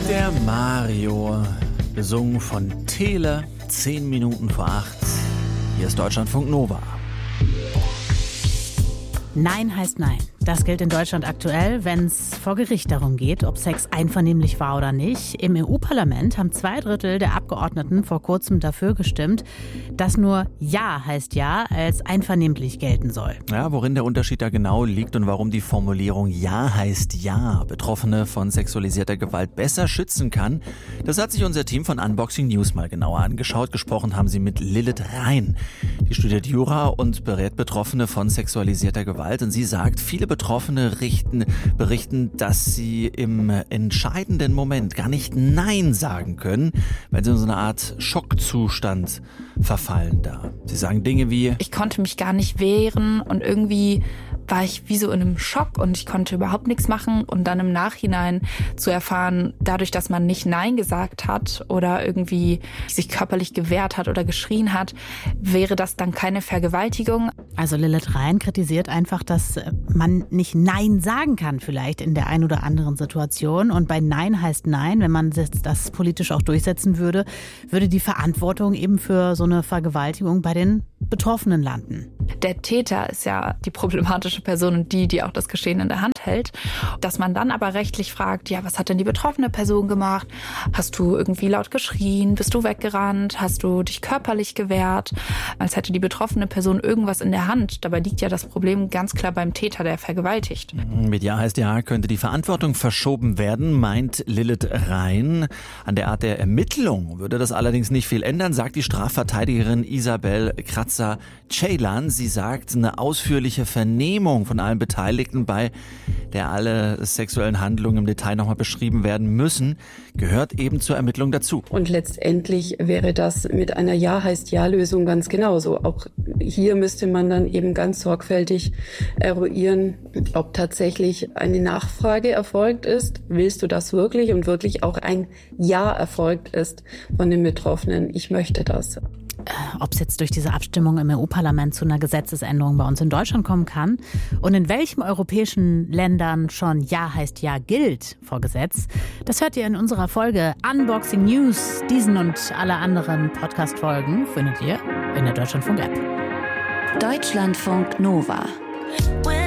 Der Mario, gesungen von Tele, 10 Minuten vor 8. Hier ist Deutschlandfunk Nova. Nein heißt Nein. Das gilt in Deutschland aktuell, wenn es vor Gericht darum geht, ob Sex einvernehmlich war oder nicht. Im EU-Parlament haben 2/3 der Abgeordneten vor kurzem dafür gestimmt, dass nur Ja heißt Ja als einvernehmlich gelten soll. Ja, worin der Unterschied da genau liegt und warum die Formulierung Ja heißt Ja Betroffene von sexualisierter Gewalt besser schützen kann, das hat sich unser Team von Unboxing News mal genauer angeschaut. Gesprochen haben sie mit Lilith Rein. Die studiert Jura und berät Betroffene von sexualisierter Gewalt. Und sie sagt, viele Betroffene berichten, dass sie im entscheidenden Moment gar nicht Nein sagen können, weil sie in so eine Art Schockzustand verfallen da. Sie sagen Dinge wie: Ich konnte mich gar nicht wehren und irgendwie war ich wie so in einem Schock und ich konnte überhaupt nichts machen. Und dann im Nachhinein zu erfahren, dadurch, dass man nicht Nein gesagt hat oder irgendwie sich körperlich gewehrt hat oder geschrien hat, wäre das dann keine Vergewaltigung. Also Lilith Rein kritisiert einfach, dass man nicht Nein sagen kann vielleicht in der einen oder anderen Situation. Und bei Nein heißt Nein, wenn man das politisch auch durchsetzen würde, würde die Verantwortung eben für so eine Vergewaltigung bei den Betroffenen landen. Der Täter ist ja die problematische Person und die auch das Geschehen in der Hand hält. Dass man dann aber rechtlich fragt, ja, was hat denn die betroffene Person gemacht? Hast du irgendwie laut geschrien? Bist du weggerannt? Hast du dich körperlich gewehrt? Als hätte die betroffene Person irgendwas in der Hand. Dabei liegt ja das Problem ganz klar beim Täter, der vergewaltigt. Mit Ja heißt Ja könnte die Verantwortung verschoben werden, meint Lilith Rein. An der Art der Ermittlung würde das allerdings nicht viel ändern, sagt die Strafverteidigerin Isabel Kratzer-Ceylan. Sie sagt, eine ausführliche Vernehmung von allen Beteiligten, bei der alle sexuellen Handlungen im Detail nochmal beschrieben werden müssen, gehört eben zur Ermittlung dazu. Und letztendlich wäre das mit einer Ja heißt Ja-Lösung ganz genauso. Auch hier müsste man dann eben ganz sorgfältig eruieren, ob tatsächlich eine Nachfrage erfolgt ist. Willst du das wirklich? Und wirklich auch ein Ja erfolgt ist von den Betroffenen. Ich möchte das. Ob es jetzt durch diese Abstimmung im EU-Parlament zu einer Gesetzesänderung bei uns in Deutschland kommen kann und in welchen europäischen Ländern schon Ja heißt Ja gilt vor Gesetz, das hört ihr in unserer Folge Unboxing News. Diesen und alle anderen Podcast-Folgen findet ihr in der Deutschlandfunk-App. Deutschlandfunk Nova.